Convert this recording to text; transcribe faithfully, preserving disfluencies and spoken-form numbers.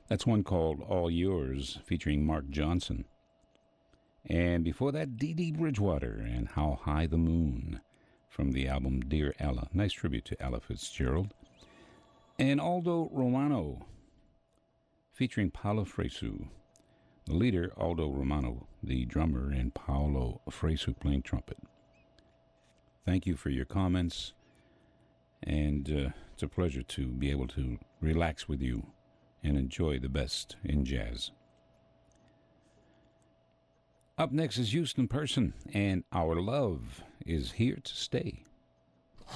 That's one called All Yours, featuring Mark Johnson. And before that, Dee Dee Bridgewater and How High the Moon from the album Dear Ella. Nice tribute to Ella Fitzgerald. And Aldo Romano, featuring Paolo Fresu. The leader, Aldo Romano, the drummer, and Paolo Fresu playing trumpet. Thank you for your comments, and uh, it's a pleasure to be able to relax with you and enjoy the best in jazz. Up next is Houston Person, and Our Love is Here to Stay.